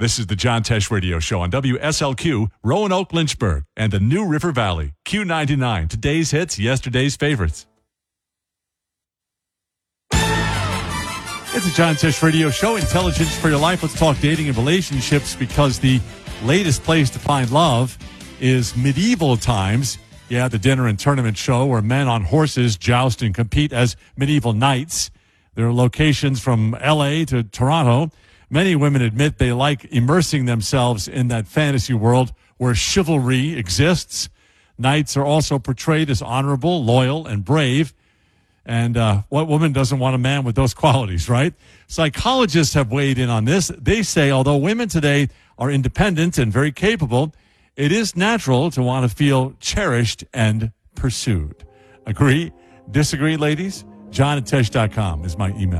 This is the John Tesh Radio Show on WSLQ, Roanoke, Lynchburg, and the New River Valley. Q99, today's hits, yesterday's favorites. It's the John Tesh Radio Show, intelligence for your life. Let's talk dating and relationships, because the latest place to find love is medieval times. Yeah, the dinner and tournament show where men on horses joust and compete as medieval knights. There are locations from L.A. to Toronto. Many women admit they like immersing themselves in that fantasy world where chivalry exists. Knights are also portrayed as honorable, loyal, and brave. And what woman doesn't want a man with those qualities, right? Psychologists have weighed in on this. They say although women today are independent and very capable, it is natural to want to feel cherished and pursued. Agree? Disagree, ladies? John@tesh.com is my email.